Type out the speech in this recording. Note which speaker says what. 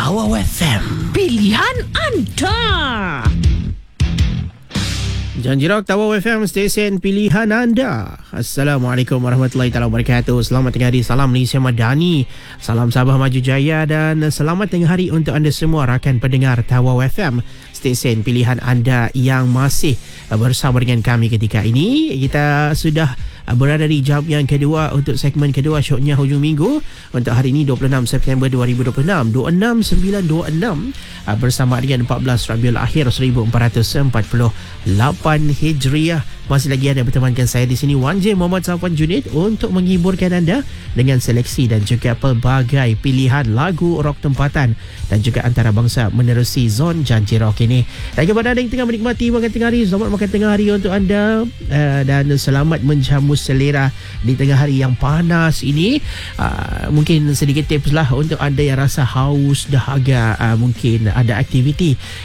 Speaker 1: Tawau FM,
Speaker 2: Pilihan anda.
Speaker 3: Janji Rock Tawau FM, stesen pilihan anda. Assalamualaikum warahmatullahi wabarakatuh. Selamat tengah hari, salam Malaysia Madani, salam Sabah Maju Jaya dan selamat tengah hari untuk anda semua rakan pendengar Tawau FM, stesen pilihan anda yang masih bersama dengan kami ketika ini. Kita sudah berada di jam yang kedua untuk segmen kedua syoknya hujung minggu untuk hari ini 26 September 2026 26926 bersama dengan 14 Rabiul Akhir 1448 Hijriah. Masih lagi ada bertemankan saya di sini Wan J Muhammad Safwan Junid untuk menghiburkan anda dengan seleksi dan juga pelbagai pilihan lagu rock tempatan dan juga antarabangsa menerusi zon Janji Rock ini. Dan kepada anda yang tengah menikmati makan tengah hari, selamat makan tengah hari untuk anda dan selamat menjamu selera di tengah hari yang panas ini. Mungkin sedikit tips lah untuk anda yang rasa haus, dahaga, mungkin ada aktiviti